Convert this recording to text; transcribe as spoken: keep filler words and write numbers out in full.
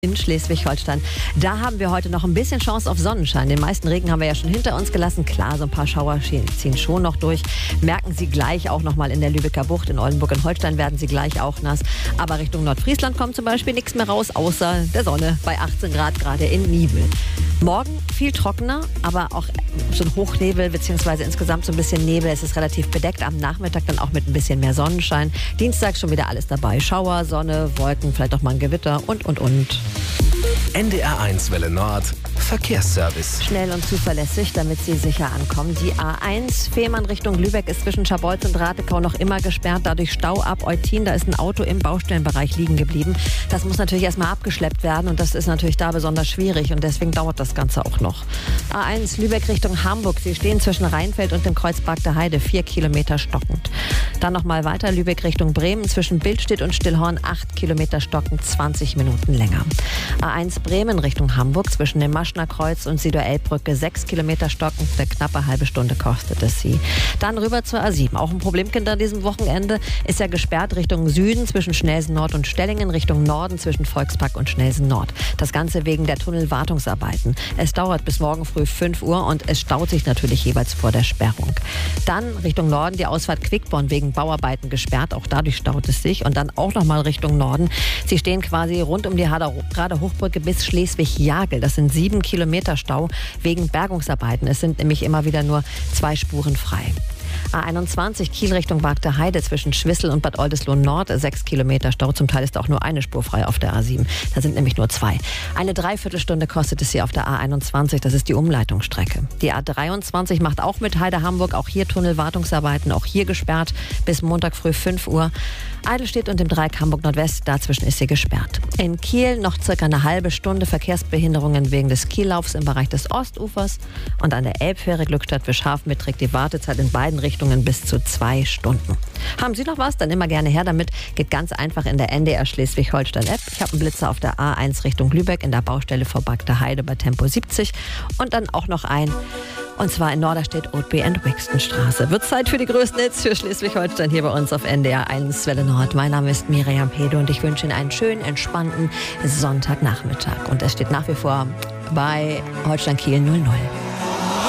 In Schleswig-Holstein. Da haben wir heute noch ein bisschen Chance auf Sonnenschein. Den meisten Regen haben wir ja schon hinter uns gelassen. Klar, so ein paar Schauer ziehen schon noch durch. Merken Sie gleich auch noch mal in der Lübecker Bucht. In Oldenburg und Holstein werden Sie gleich auch nass. Aber Richtung Nordfriesland kommt zum Beispiel nichts mehr raus, außer der Sonne bei achtzehn Grad gerade in Niebel. Morgen viel trockener, aber auch so ein Hochnebel bzw. insgesamt so ein bisschen Nebel. Es ist relativ bedeckt. Am Nachmittag dann auch mit ein bisschen mehr Sonnenschein. Dienstag schon wieder alles dabei. Schauer, Sonne, Wolken, vielleicht auch mal ein Gewitter und, und, und. N D R eins Welle Nord Verkehrsservice. Schnell und zuverlässig, damit Sie sicher ankommen. Die A eins Fehmarn Richtung Lübeck ist zwischen Schabolz und Ratekau noch immer gesperrt. Dadurch Stau ab Eutin. Da ist ein Auto im Baustellenbereich liegen geblieben. Das muss natürlich erstmal abgeschleppt werden und das ist natürlich da besonders schwierig und deswegen dauert das Ganze auch noch. A eins Lübeck Richtung Hamburg. Sie stehen zwischen Rheinfeld und dem Kreuz Bagde Heide. Vier Kilometer stockend. Dann nochmal weiter Lübeck Richtung Bremen. Zwischen Bildstedt und Stillhorn acht Kilometer stockend. zwanzig Minuten länger. A eins Bremen Richtung Hamburg. Zwischen dem Maschner Kreuz und Süderelbbrücke sechs Kilometer stockend. Eine knappe halbe Stunde kostet es sie. Dann rüber zur A sieben. Auch ein Problemkind an diesem Wochenende. Ist ja gesperrt Richtung Süden zwischen Schnelsen Nord und Stellingen. Richtung Norden zwischen Volkspark und Schnelsen Nord. Das Ganze wegen der Tunnelwartungsarbeiten. Es dauert bis morgen früh fünf Uhr und es staut sich natürlich jeweils vor der Sperrung. Dann Richtung Norden die Ausfahrt Quickborn wegen Bauarbeiten gesperrt. Auch dadurch staut es sich. Und dann auch nochmal Richtung Norden. Sie stehen quasi rund um die Hader Hochbrücke bis Schleswig-Jagel. Das sind sieben Kilometer Stau wegen Bergungsarbeiten. Es sind nämlich immer wieder nur zwei Spuren frei. A einundzwanzig Kiel Richtung Bagde Heide zwischen Schwissel und Bad Oldesloe Nord, sechs Kilometer Stau. Zum Teil ist auch nur eine Spur frei auf der A sieben. Da sind nämlich nur zwei. Eine Dreiviertelstunde kostet es hier auf der A einundzwanzig. Das ist die Umleitungsstrecke. Die A dreiundzwanzig macht auch mit Heide Hamburg. Auch hier Tunnelwartungsarbeiten. Auch hier gesperrt bis Montag früh fünf Uhr. Eidelstedt und dem Dreieck Hamburg Nordwest. Dazwischen ist sie gesperrt. In Kiel noch circa eine halbe Stunde Verkehrsbehinderungen wegen des Kiellaufs im Bereich des Ostufers. Und an der Elbfähre Glückstadt für Scharfen beträgt die Wartezeit in beiden Richtungen bis zu zwei Stunden. Haben Sie noch was? Dann immer gerne her damit. Geht ganz einfach in der N D R Schleswig-Holstein-App. Ich habe einen Blitzer auf der A eins Richtung Lübeck in der Baustelle vor Bagde Heide bei Tempo siebzig. Und dann auch noch ein, und zwar in Norderstedt, Oatby und Wixtonstraße. Wird Zeit für die größten Hits für Schleswig-Holstein hier bei uns auf N D R eins Welle Nord. Mein Name ist Miriam Pede und ich wünsche Ihnen einen schönen, entspannten Sonntagnachmittag. Und es steht nach wie vor bei Holstein Kiel null null.